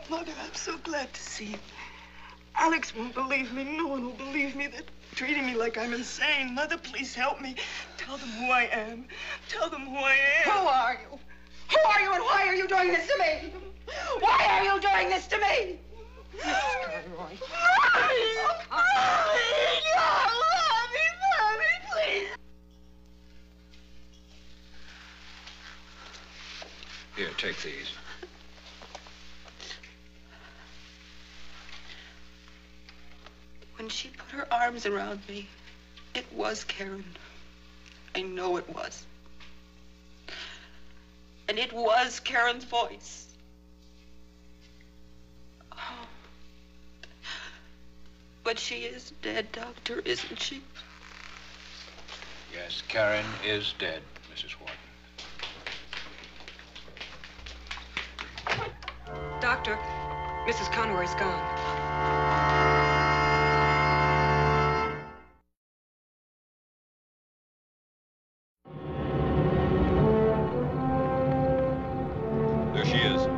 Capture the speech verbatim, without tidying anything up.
Mother, I'm so glad to see you. Alex won't believe me. No one will believe me. They're treating me like I'm insane. Mother, please help me. Tell them who I am. Tell them who I am. Who are you? Who are you and why are you doing this to me? Why are you doing this to me? Missus Conroy. Mommy! Mommy! No! Mommy! Mommy, please! Here, take these. When she put her arms around me, it was Karen. I know it was. And it was Karen's voice. Oh. But she is dead, Doctor, isn't she? Yes, Karen is dead, Missus Wharton. Doctor, Missus Conroy's gone. There she is.